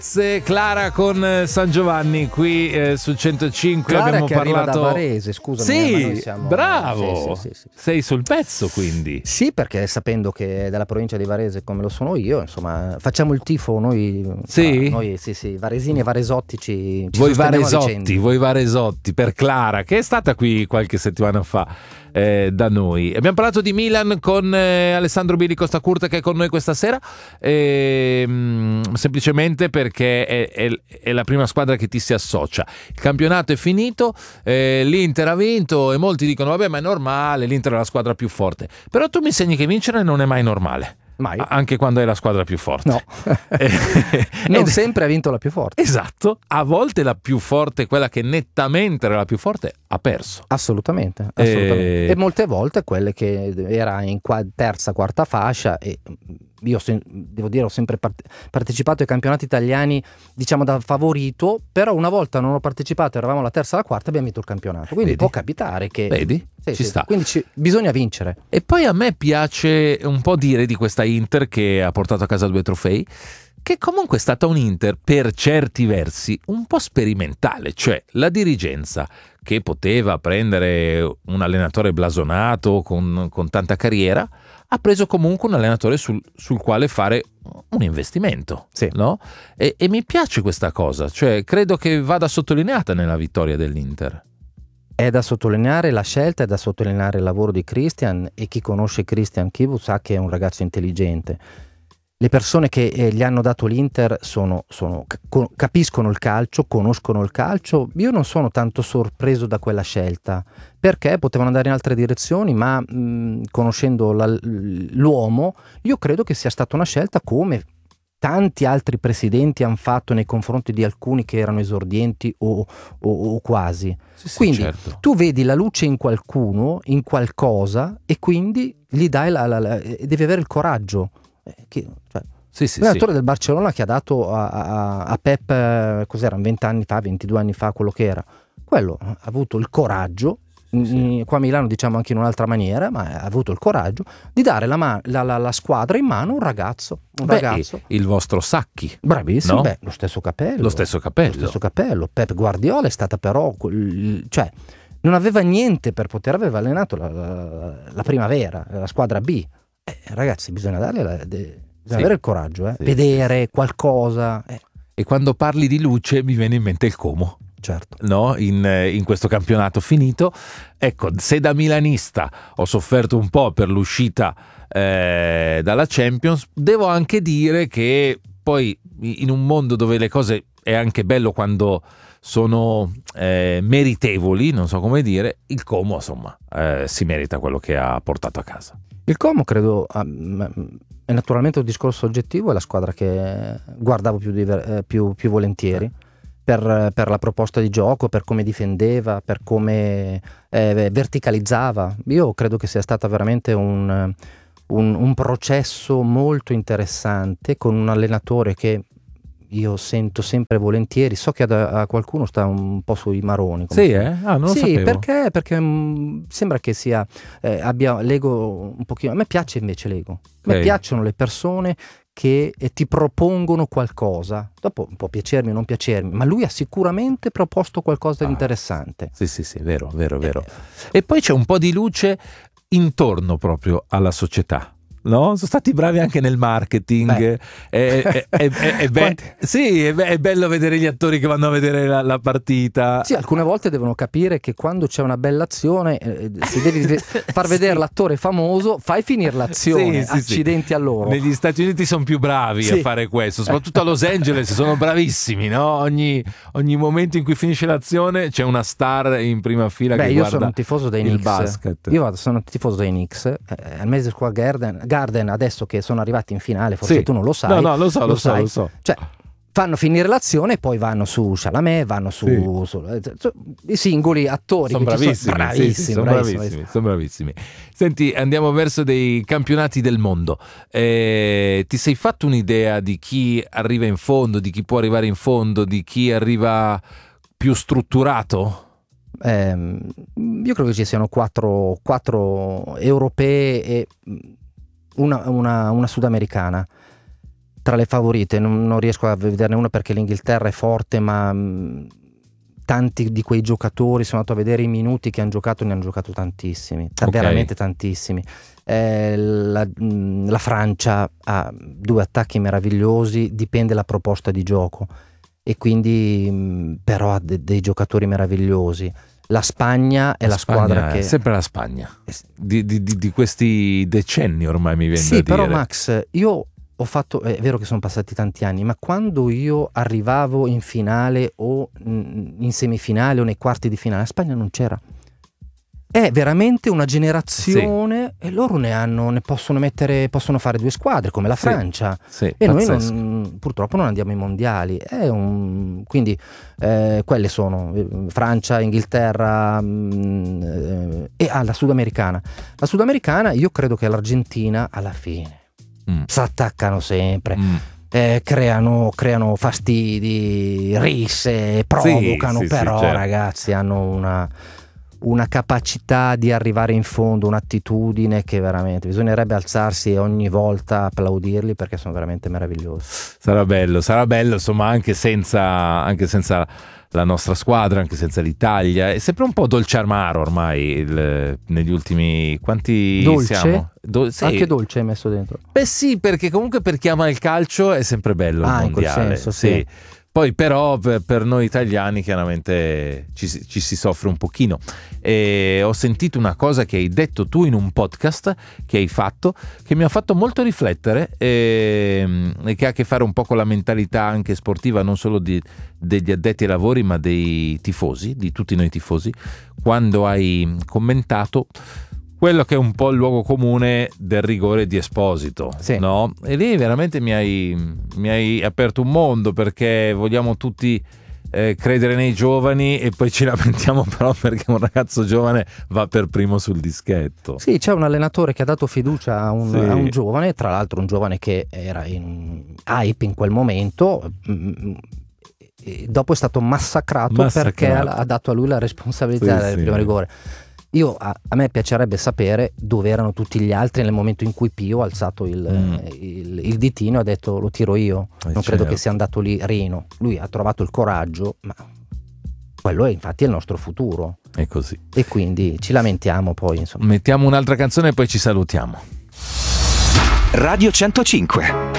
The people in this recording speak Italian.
Grazie Clara con San Giovanni qui sul 105. Clara abbiamo che parlato arriva da Varese, scusami. Sì, ma noi siamo... bravo. Sì. Sei sul pezzo, quindi. Sì, perché sapendo che è della provincia di Varese come lo sono io, insomma, facciamo il tifo noi. Sì? Noi sì, varesini e varesotti ci Voi sosteniamo a vicenda. Voi Varesotti per Clara, che è stata qui qualche settimana fa da noi. Abbiamo parlato di Milan con Alessandro Bili Costacurta, che è con noi questa sera, semplicemente perché è la prima squadra che ti si associa. Il campionato è finito, l'Inter ha vinto e molti dicono vabbè, ma è normale, l'Inter è la squadra più forte. Però tu mi insegni che vincere non è mai normale. Mai. Anche quando è la squadra più forte. No. Non sempre ha vinto la più forte. Esatto, a volte la più forte, quella che nettamente era la più forte, ha perso. Assolutamente. E molte volte quelle che era in terza, quarta fascia, e io devo dire ho sempre partecipato ai campionati italiani, diciamo da favorito, però una volta non ho partecipato, eravamo alla terza, alla quarta, abbiamo vinto il campionato, quindi Vedi? può capitare che... Vedi? Sì, Ci sta. Quindi bisogna vincere. E poi a me piace un po' dire di questa Inter che ha portato a casa 2 trofei, che comunque è stata un Inter per certi versi un po' sperimentale, cioè la dirigenza che poteva prendere un allenatore blasonato con tanta carriera, ha preso comunque un allenatore sul quale fare un investimento, sì. No? E mi piace questa cosa, cioè credo che vada sottolineata nella vittoria dell'Inter. È da sottolineare la scelta, è da sottolineare il lavoro di Christian, e chi conosce Christian Chivu sa che è un ragazzo intelligente. Le persone che gli hanno dato l'Inter capiscono il calcio, conoscono il calcio. Io non sono tanto sorpreso da quella scelta, perché potevano andare in altre direzioni, ma conoscendo l'uomo, io credo che sia stata una scelta come tanti altri presidenti hanno fatto nei confronti di alcuni che erano esordienti o quasi. Sì, quindi certo. Tu vedi la luce in qualcuno, in qualcosa, e quindi gli dai devi avere il coraggio. L'allenatore del Barcellona che ha dato a Pep, cos'erano 20 anni fa, 22 anni fa, quello che era, quello ha avuto il coraggio, qua a Milano diciamo anche in un'altra maniera, ma ha avuto il coraggio di dare la squadra in mano a un ragazzo. Il vostro Sacchi, bravissimo, no? Lo stesso capello. Lo stesso capello. Pep Guardiola è stata però, cioè non aveva niente per poter, aveva allenato la primavera, la squadra B. Ragazzi, bisogna avere il coraggio, vedere qualcosa. E quando parli di luce mi viene in mente il Como. Certo. No? In questo campionato finito. Ecco, se da milanista ho sofferto un po' per l'uscita dalla Champions, devo anche dire che poi in un mondo dove le cose è anche bello quando sono meritevoli, non so come dire, il Como insomma si merita quello che ha portato a casa. Il Como credo è naturalmente un discorso oggettivo, è la squadra che guardavo più volentieri per la proposta di gioco, per come difendeva, per come verticalizzava. Io credo che sia stata veramente un processo molto interessante, con un allenatore che io sento sempre volentieri. So che a qualcuno sta un po' sui maroni. Sì, non lo sapevo. Perché sembra che sia abbia l'ego un pochino. A me piace invece l'ego. A me piacciono le persone che ti propongono qualcosa. Dopo può piacermi o non piacermi, ma lui ha sicuramente proposto qualcosa di interessante. Sì, vero. E poi c'è un po' di luce intorno proprio alla società. No? Sono stati bravi anche nel marketing. È bello vedere gli attori che vanno a vedere la partita. Sì, alcune volte devono capire che quando c'è una bella azione, se devi far vedere l'attore famoso, fai finire l'azione. Accidenti a loro. Negli Stati Uniti sono più bravi a fare questo, soprattutto a Los Angeles sono bravissimi, no? Ogni momento in cui finisce l'azione c'è una star in prima fila che guarda sono un tifoso dei Knicks. Basket. Io sono un tifoso dei Knicks. Al Madison Square Garden, adesso che sono arrivati in finale, forse tu non lo sai. No, lo so. Cioè, fanno finire l'azione e poi vanno su Chalamet, vanno su i singoli attori. Sono bravissimi. Sono bravissimi. Senti, andiamo verso dei campionati del mondo. Ti sei fatto un'idea di chi arriva in fondo, di chi può arrivare in fondo, di chi arriva più strutturato? Io credo che ci siano quattro europee e una sudamericana. tra le favorite, non riesco a vederne una perché l'Inghilterra è forte, ma tanti di quei giocatori, sono andato a vedere i minuti che hanno giocato, ne hanno giocato tantissimi, veramente tantissimi. La Francia ha 2 attacchi meravigliosi, dipende la proposta di gioco, e quindi però ha dei giocatori meravigliosi. La Spagna è la squadra che... È sempre la Spagna, di questi decenni ormai mi viene da dire. Sì, però Max, io ho fatto, è vero che sono passati tanti anni, ma quando io arrivavo in finale o in semifinale o nei quarti di finale, la Spagna non c'era. È veramente una generazione, e loro ne possono fare 2 squadre come la Francia, e pazzesco. noi purtroppo non andiamo ai mondiali. Quindi quelle sono Francia, Inghilterra e la sudamericana. La sudamericana, io credo che l'Argentina alla fine s'attaccano sempre. Creano fastidi, risse, provocano, però certo. Ragazzi hanno una capacità di arrivare in fondo, un'attitudine che veramente bisognerebbe alzarsi e ogni volta applaudirli, perché sono veramente meravigliosi. Sarà bello, insomma, anche senza la nostra squadra, anche senza l'Italia. È sempre un po' dolce amaro ormai negli ultimi quanti dolce? Siamo? Sì. Anche dolce hai messo dentro? Beh sì, perché comunque per chi ama il calcio è sempre bello il mondiale. In quel senso, sì. Poi però per noi italiani chiaramente ci si soffre un pochino. E ho sentito una cosa che hai detto tu in un podcast che hai fatto, che mi ha fatto molto riflettere, e che ha a che fare un po' con la mentalità anche sportiva, non solo degli addetti ai lavori, ma dei tifosi, di tutti noi tifosi, quando hai commentato quello che è un po' il luogo comune del rigore di Esposito, sì. No? E lì veramente mi hai aperto un mondo, perché vogliamo tutti credere nei giovani e poi ci lamentiamo però perché un ragazzo giovane va per primo sul dischetto. Sì, c'è un allenatore che ha dato fiducia a un giovane, tra l'altro un giovane che era in hype in quel momento, e dopo è stato massacrato. Perché ha dato a lui la responsabilità del primo rigore. A me piacerebbe sapere dove erano tutti gli altri nel momento in cui Pio ha alzato il ditino e ha detto lo tiro io. Non credo che sia andato lì Rino. Lui ha trovato il coraggio, ma quello è infatti il nostro futuro. È così. E quindi ci lamentiamo poi, insomma. Mettiamo un'altra canzone e poi ci salutiamo. Radio 105.